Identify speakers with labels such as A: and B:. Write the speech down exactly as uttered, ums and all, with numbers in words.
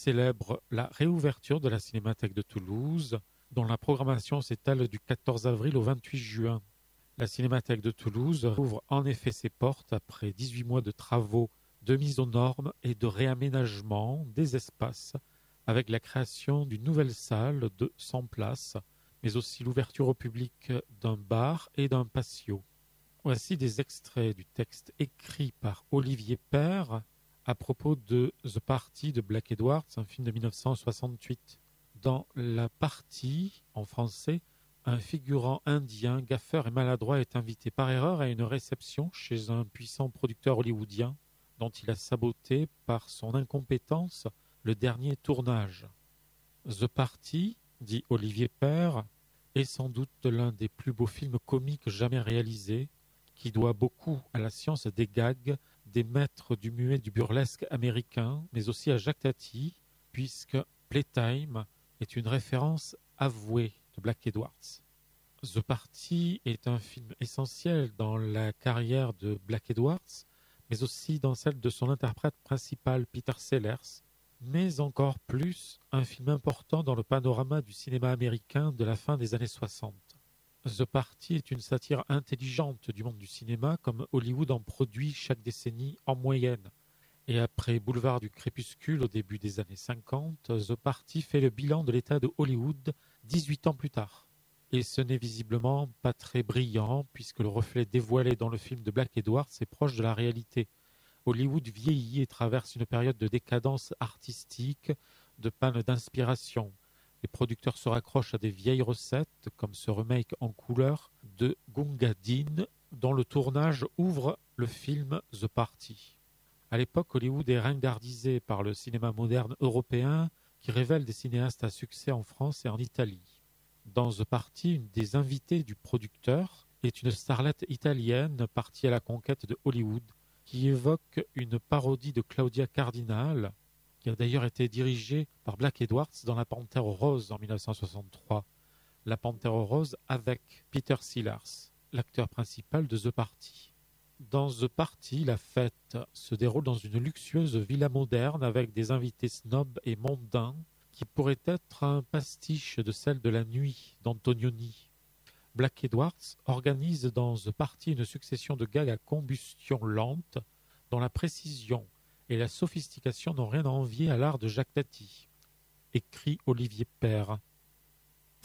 A: célèbre la réouverture de la Cinémathèque de Toulouse, dont la programmation s'étale du quatorze avril au vingt-huit juin. La Cinémathèque de Toulouse ouvre en effet ses portes après dix-huit mois de travaux, de mise aux normes et de réaménagement des espaces, avec la création d'une nouvelle salle de cent places, mais aussi l'ouverture au public d'un bar et d'un patio. Voici des extraits du texte écrit par Olivier Père à propos de The Party de Black Edwards, un film de mille neuf cent soixante-huit. Dans la partie, en français, un figurant indien, gaffeur et maladroit est invité par erreur à une réception chez un puissant producteur hollywoodien dont il a saboté par son incompétence le dernier tournage. The Party, dit Olivier Père, est sans doute l'un des plus beaux films comiques jamais réalisés, qui doit beaucoup à la science des gags des maîtres du muet du burlesque américain, mais aussi à Jacques Tati, puisque Playtime est une référence avouée de Black Edwards. The Party est un film essentiel dans la carrière de Black Edwards, mais aussi dans celle de son interprète principal Peter Sellers, mais encore plus un film important dans le panorama du cinéma américain de la fin des années soixante. The Party est une satire intelligente du monde du cinéma, comme Hollywood en produit chaque décennie en moyenne. Et après Boulevard du Crépuscule au début des années cinquante, The Party fait le bilan de l'état de Hollywood dix-huit ans plus tard. Et ce n'est visiblement pas très brillant, puisque le reflet dévoilé dans le film de Black Edwards est proche de la réalité. Hollywood vieillit et traverse une période de décadence artistique, de panne d'inspiration. Les producteurs se raccrochent à des vieilles recettes, comme ce remake en couleur de Gunga Din, dont le tournage ouvre le film The Party. À l'époque, Hollywood est ringardisé par le cinéma moderne européen qui révèle des cinéastes à succès en France et en Italie. Dans The Party, une des invitées du producteur est une starlette italienne partie à la conquête de Hollywood, qui évoque une parodie de Claudia Cardinal, qui a d'ailleurs été dirigée par Black Edwards dans La Panthère rose en mille neuf cent soixante-trois. La Panthère rose avec Peter Sellers, l'acteur principal de The Party. Dans The Party, la fête se déroule dans une luxueuse villa moderne avec des invités snobs et mondains qui pourrait être un pastiche de celle de La Nuit d'Antonioni. Black Edwards organise dans The Party une succession de gags à combustion lente dont la précision et la sophistication n'ont rien à envier à l'art de Jacques Tati, écrit Olivier Père.